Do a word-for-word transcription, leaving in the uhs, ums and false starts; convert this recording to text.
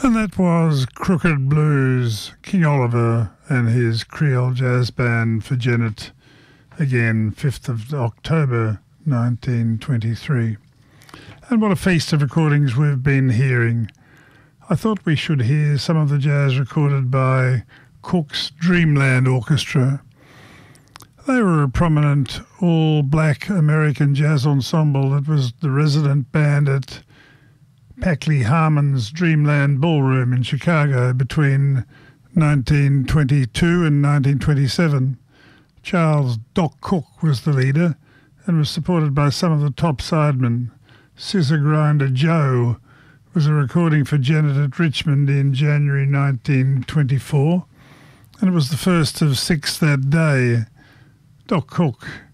And that was Crooked Blues, King Oliver and his Creole Jazz Band for Janet, again, fifth of October nineteen twenty-three. And what a feast of recordings we've been hearing. I thought we should hear some of the jazz recorded by Cook's Dreamland Orchestra. They were a prominent all-black American jazz ensemble that was the resident band at Packley Harmon's Dreamland Ballroom in Chicago between nineteen twenty-two and nineteen twenty-seven. Charles Doc Cook was the leader and was supported by some of the top sidemen. Scissor Grinder Joe was a recording for Janet at Richmond in January nineteen twenty-four, and it was the first of six that day. Doc Cook